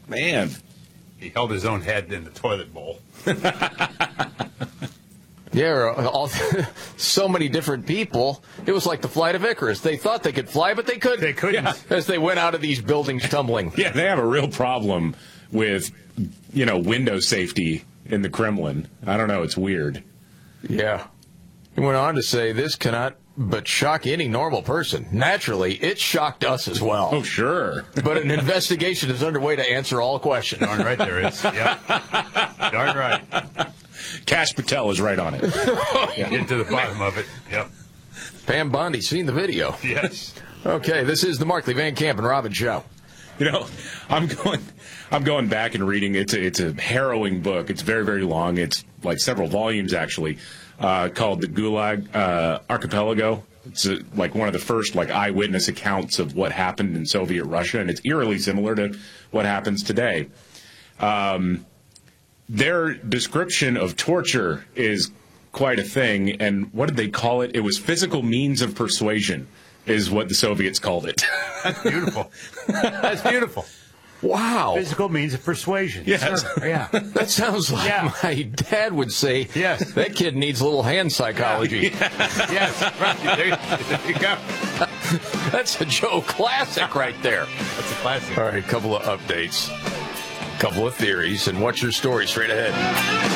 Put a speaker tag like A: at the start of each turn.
A: Man.
B: He held his own head in the toilet bowl.
C: Yeah, so many different people. It was like the flight of Icarus. They thought they could fly, but they couldn't.
B: They couldn't.
C: As they went out of these buildings tumbling.
A: Yeah, they have a real problem with, window safety in the Kremlin. I don't know. It's weird.
C: Yeah. He went on to say, this cannot but shock any normal person. Naturally, it shocked us as well.
A: Oh, sure.
C: But an investigation is underway to answer all questions.
B: Darn right there is. Yep. Darn right.
A: Kash Patel is right on it.
B: Get to the bottom of it. Yep.
C: Pam Bondi's seen the video.
B: Yes.
C: Okay, this is the Markley, Van Camp, and Robin Show.
A: I'm going back and reading. It's a harrowing book. It's very, very long. It's like several volumes, actually, called The Gulag Archipelago. It's like one of the first eyewitness accounts of what happened in Soviet Russia, and it's eerily similar to what happens today. Their description of torture is quite a thing, and what did they call it? It was physical means of persuasion, is what the Soviets called it.
B: That's beautiful. That's beautiful.
C: Wow.
B: Physical means of persuasion.
A: Yes.
B: Yeah.
C: That sounds like my dad would say,
B: yes,
C: that kid needs a little hand psychology.
B: Yeah. Yes, right. There you go.
C: That's a Joe classic right there.
B: That's a classic.
C: All right, a couple of updates, a couple of theories, and what's your story straight ahead?